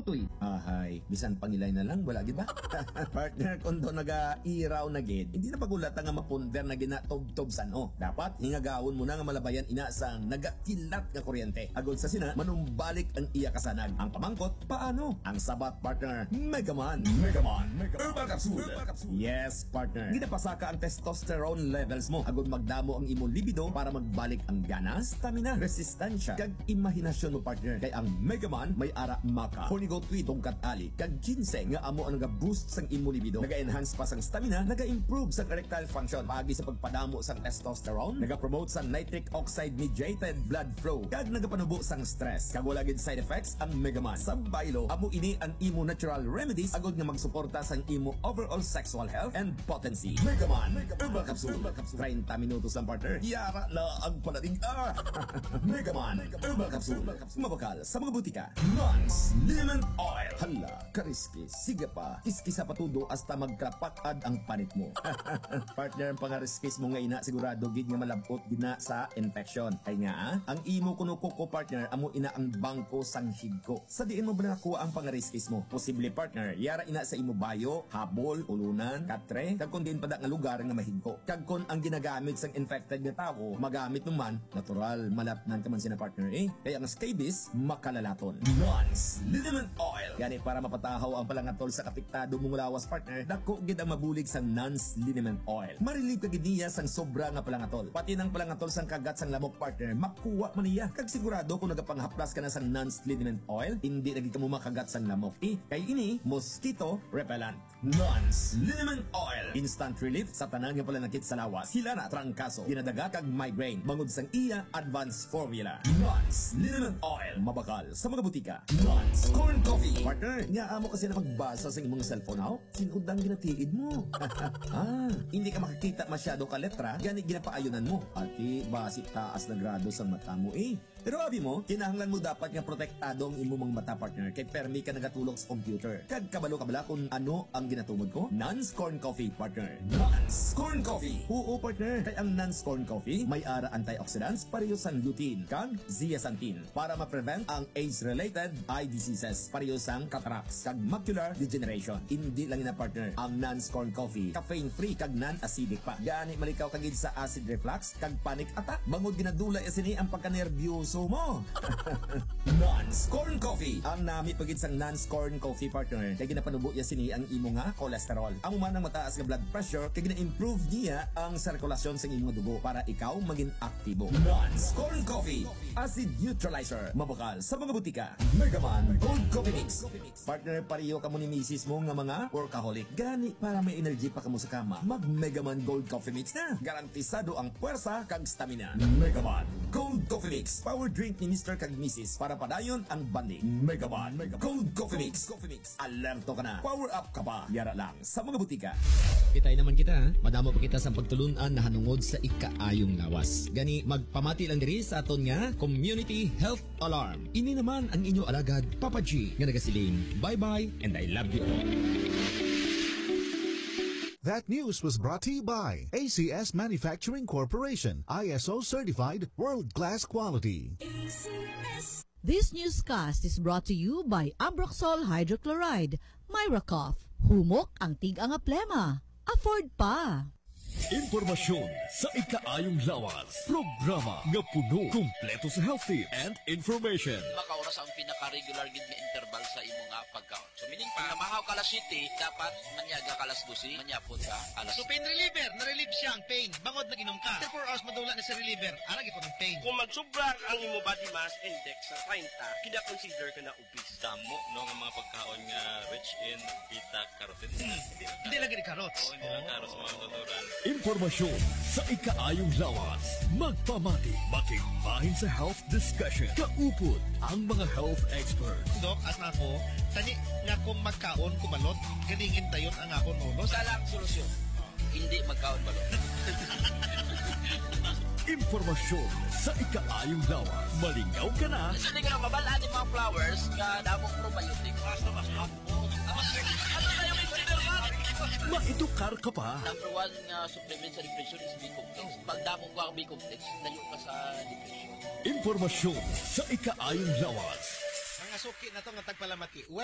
tutoy. Ahay, bisan pangilay na lang, wala gid ba? Partner, kundo naga-iraw na gid, hindi na pagulat nga mapunder na ginatob-tob sano. Dapat hingagawon mo na nga malabayan ina sang nagakilat nga kuryente. Agod sa sina, manumbalik ang iya kasanag. Ang pamangkot, paano? Ang sabat, partner, Megaman. Herbal Capsule. Yes, partner. Ginapasaka ang testosterone levels mo. Agod magdamo ang imong libido para magbalik ang gana, stamina, resistensya, kag imahinasyon mo, partner. Kay ang Megaman may ara maka. Honigo tweet tungkat ali, kag ginseng nga amo ang naga-boost sang imong libido. Naga-enhance pa sang stamina, naga-improve sang erectile function, pagi sa pagpadamo sang testosterone, naga-promote sang nitric oxide mediated blood flow, kag nagapanubo sang stress. Kag wala gid side effects ang Megaman. Sa baylo, amo ini ang imo natural remedies agod nga magsuporta sang imo overall sexual health and potency. Megaman Herbal Capsule. 30 minutos lang, partner. Yara la ang palating Megaman Herbal Capsule. Mabakal sa mga butika. Nance Lemon Oil. Hala, kariski. Sige pa. Kiskisa patudo hasta magkapakad ang panit mo. Partner, ang pangariskis mo nga ina sigurado gid nga malabot gina sa infection. Kay nga, ang imo kuno ko partner amo ina ang bangko sang higko. Sa diin mo ba nakuha ang pangariskis mo? Posible, partner, yara ina sa imo bayo, habol, ulunan, katre, kag kun din pada nga lugar nga mahigko. Kag kun ang ginagamit sang infected nga tao, magamit naman, natural, malatnan ka man sina, partner eh. Kaya ang scabies, makalalaton. Nance Lemon Oil. Gani para mapatahaw ang palangatol sa kapiktado mong lawas, partner, dako gid ang mabulig sang Nance Lemon Oil. Marilib ka gid niya sang sobra nga palangatol. Pati nang palangatol sang kagat sang lamok, partner, makuha man niya. Kag sigurado kung nagapanghaplas ka na sang Nance Lemon Oil, hindi lagi ka mo makagat sang lamok. Kay ini, mosquito repellent. Nance Lemon Oil. Instant relief sa tanang nga palanakit sa lawas. Hila na trangkaso, ginadaga kag migraine. Bangod sang iya advanced formula. Nance Lemon Oil. Mabakal sa mga butika. Nance Corn Coffee. Partner, nga amo kasi na magbasa sa imong cellphone now. Sinudang ginatiid mo. Hindi ka makakita masyado ka letra, gani ginapaayunan mo. Ati, basit taas na grado sa mata mo eh. Pero abi mo, kinahanglan mo dapat nga protektado ang imong mga mata, partner. Kay permi ka nagatulog sa computer. Kag kabalo kabala kung ano ang ginatubod ko? Nance Corn Coffee, partner. Nance Corn Coffee. Oo, partner. Kay ang Nance Corn Coffee may ara antioxidants pareho sang lutein kag zeaxanthin para ma-prevent ang age-related eye diseases, pareho sang cataracts kag macular degeneration. Hindi lang ina, partner, ang Nance Corn Coffee caffeine-free kag non-acidic pa. Gani malikaw kagid sa acid reflux kag panic attack. Bangod ginadula sini ang pagkanerbiyoso mo. Nance Corn Coffee. Ang nami pagid sang Nance Corn Coffee, partner, kay ginapanubo ya sini ang imo nga cholesterol. Ang man ang mataas nga blood pressure kay gina-improve niya ang sirkulasyon sa imong dugo para ikaw maging aktibo. Nance Corn Coffee. Acid neutralizer. Mabakal sa mga butika. Megaman Gold Coffee Mix. Partner, pariyo ka mo ni misis mo nga mga workaholic. Gani para may energy pa kamo sa kama. Mag Megaman Gold Coffee Mix na. Garantisado ang puwersa kag stamina. Megaman Gold Coffee Mix. Power drink ni Mr. kag Mrs. para padayon ang banding. Megaman Gold Coffee Mix. Alerto ka na. Power up ka pa. Yara lang sa mga butika. Kitay naman kita, ha? Madamo pa kita sa pagtulunan na hanungod sa ikaayong lawas. Gani, magpamati lang diri sa aton nga Community Health Alarm. Ini naman ang inyo alagad, Papa G, nga nagasiling, bye-bye and I love you all. That news was brought to you by ACS Manufacturing Corporation, ISO certified world-class quality. ACS. This newscast is brought to you by Ambroxol Hydrochloride, Myracough. Humok ang tig-ang plema. Afford pa. Impormasyon sa ikaayong lawas. Programa nga puno, kumpleto sa health tips and information. Makaoras ang pinaka-regular gid nga interval sa imo nga pagkaon. So meaning pa, namahaw ka alas 7, dapat manyaga ka alas 12, manyapon ka alas 7. So pain reliever, na-relieve siya ang pain. Bangod nag-inom ka. After 4 hours madula na sa reliever, aragi po ng pain. Kung magsubra ang imo body mass index sa 30, kina-consider ka na obese. Damo no nga mga pagkaon nga rich in beta-carotene. Hindi lagi ni carrots. Oo, hindi lang carrots mga tuturan. Impormasyon sa ikaayong lawas. Magpamati, makigbahin sa health discussion. Kaupod ang mga health experts. Dok, as na ako, tani nga kung magkaon kumalot, ganingin tayon ang akon unos. Sa lang solusyon. Hindi magkaon balot. Impormasyon sa ikaayong lawas. Malingaw ka na. So hindi ka na mabalaan yung mga flowers nga damong probiotic. Mas hapo. Ano na yung consider ba? Maitukar ka pa. Number 1 nga supplement sa depression is B-complex. Pag damong ko ang B-complex, layo ka sa depression. Impormasyon sa ikaayong lawas. Ang asuki na to nga tagpalamati.